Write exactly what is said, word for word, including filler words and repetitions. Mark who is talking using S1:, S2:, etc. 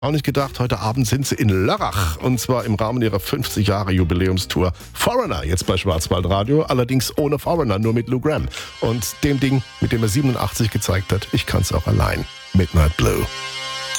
S1: Auch nicht gedacht, heute Abend sind sie in Lörrach. Und zwar im Rahmen ihrer fünfzig Jahre Jubiläumstour. Foreigner, jetzt bei Schwarzwaldradio. Allerdings ohne Foreigner, nur mit Lou Gramm. Und dem Ding, mit dem er siebenundachtzig gezeigt hat, ich kann's auch allein. Midnight Blue.